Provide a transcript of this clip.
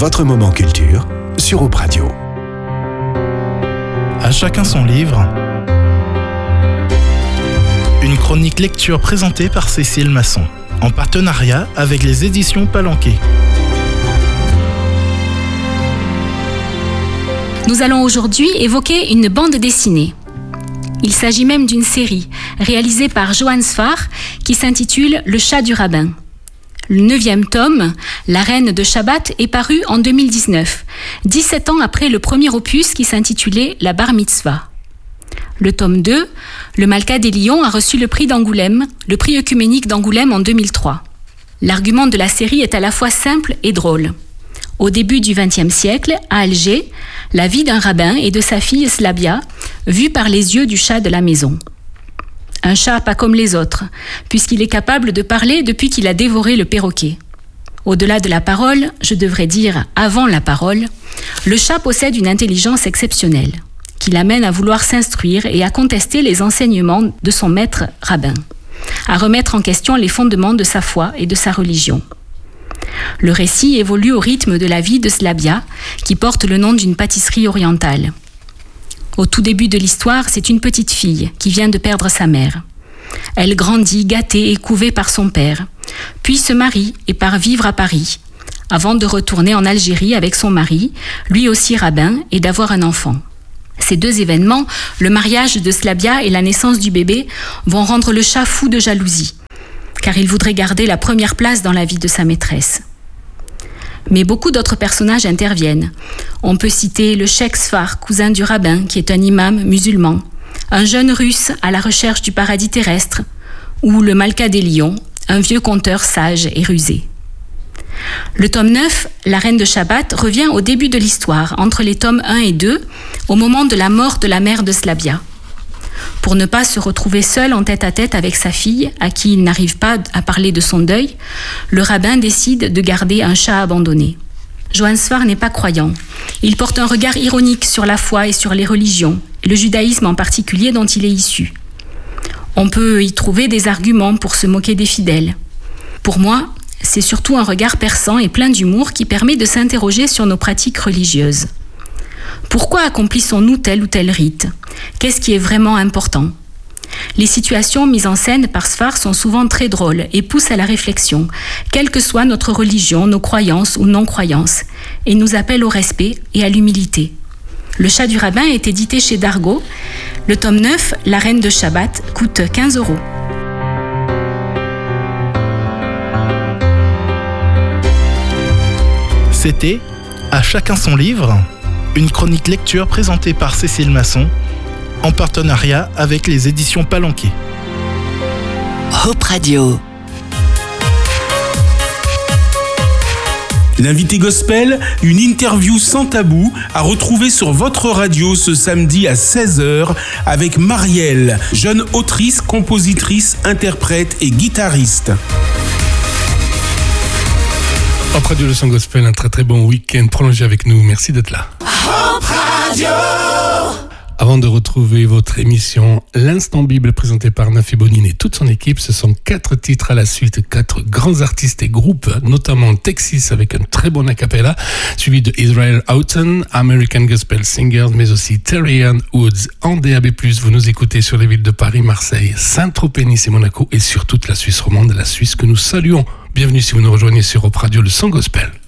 votre moment culture sur Europe Radio. À chacun son livre. Une chronique lecture présentée par Cécile Masson, en partenariat avec les éditions Palanquet. Nous allons aujourd'hui évoquer une bande dessinée. Il s'agit même d'une série réalisée par Johann Sfar qui s'intitule Le chat du rabbin. Le 9e tome, La reine de Shabbat, est paru en 2019, 17 ans après le premier opus qui s'intitulait La bar mitzvah. Le tome 2, Le Malka des Lions, a reçu le prix d'Angoulême, le prix œcuménique d'Angoulême en 2003. L'argument de la série est à la fois simple et drôle. Au début du XXe siècle, à Alger, la vie d'un rabbin et de sa fille Slavia, vue par les yeux du chat de la maison. Un chat pas comme les autres, puisqu'il est capable de parler depuis qu'il a dévoré le perroquet. Au-delà de la parole, je devrais dire avant la parole, le chat possède une intelligence exceptionnelle, qui l'amène à vouloir s'instruire et à contester les enseignements de son maître rabbin, à remettre en question les fondements de sa foi et de sa religion. Le récit évolue au rythme de la vie de Slavia, qui porte le nom d'une pâtisserie orientale. Au tout début de l'histoire, c'est une petite fille qui vient de perdre sa mère. Elle grandit gâtée et couvée par son père, puis se marie et part vivre à Paris, avant de retourner en Algérie avec son mari, lui aussi rabbin, et d'avoir un enfant. Ces deux événements, le mariage de Slavia et la naissance du bébé, vont rendre le chat fou de jalousie, car il voudrait garder la première place dans la vie de sa maîtresse. Mais beaucoup d'autres personnages interviennent. On peut citer le Cheikh Sfar, cousin du rabbin, qui est un imam musulman, un jeune russe à la recherche du paradis terrestre, ou le Malka des Lions, un vieux conteur sage et rusé. Le tome 9, La reine de Shabbat, revient au début de l'histoire, entre les tomes 1 et 2, au moment de la mort de la mère de Slavia. Pour ne pas se retrouver seul en tête-à-tête avec sa fille, à qui il n'arrive pas à parler de son deuil, le rabbin décide de garder un chat abandonné. Johann Sfar n'est pas croyant. Il porte un regard ironique sur la foi et sur les religions, et le judaïsme en particulier dont il est issu. On peut y trouver des arguments pour se moquer des fidèles. Pour moi, c'est surtout un regard perçant et plein d'humour qui permet de s'interroger sur nos pratiques religieuses. Pourquoi accomplissons-nous tel ou tel rite ? Qu'est-ce qui est vraiment important ? Les situations mises en scène par Sfar sont souvent très drôles et poussent à la réflexion, quelle que soit notre religion, nos croyances ou non-croyances, et nous appellent au respect et à l'humilité. Le chat du rabbin est édité chez Dargaud. Le tome 9, La reine de Shabbat, coûte 15 €. C'était À chacun son livre, une chronique lecture présentée par Cécile Masson, en partenariat avec les éditions Palanquet. Europe Radio. L'invité gospel, une interview sans tabou à retrouver sur votre radio ce samedi à 16h avec Marielle, jeune autrice, compositrice, interprète et guitariste. Europe Radio, le son gospel, un très très bon week-end prolongé avec nous. Merci d'être là. Europe Radio. Avant de retrouver votre émission L'Instant Bible présentée par Nafi Bonine et toute son équipe, ce sont 4 titres à la suite, 4 grands artistes et groupes, notamment Texas avec un très bon a cappella, suivi de Israel Houghton, American Gospel Singers, mais aussi Terry Ann Woods en DAB+. Vous nous écoutez sur les villes de Paris, Marseille, Saint-Tropez, Nice et Monaco et sur toute la Suisse romande, la Suisse que nous saluons. Bienvenue si vous nous rejoignez sur Europe Radio, le son gospel.